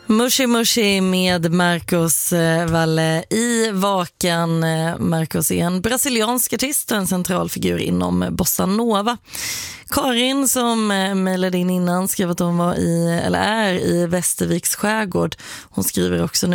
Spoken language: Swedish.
Mushi Mushi med Marcos Valle i Vaken. Marcos är en brasiliansk artist och en central figur inom bossa nova. Karin som mejlade in innan skrev att hon är i Västerviks skärgård. Hon skriver också nu: